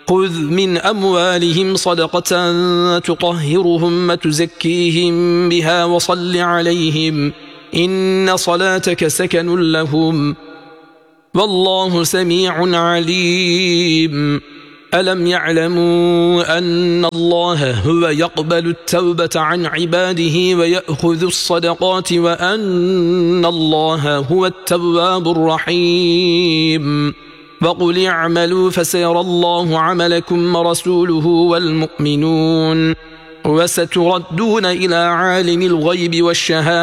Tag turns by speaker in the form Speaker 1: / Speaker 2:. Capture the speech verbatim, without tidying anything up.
Speaker 1: خذ من أموالهم صدقة تطهرهم وتزكيهم بها وصل عليهم إن صلاتك سكن لهم والله سميع عليم ألم يعلموا أن الله هو يقبل التوبة عن عباده ويأخذ الصدقات وأن الله هو التواب الرحيم وقل اعملوا فسيرى الله عملكم ورسوله والمؤمنون وستردون إلى عالم الغيب والشهادة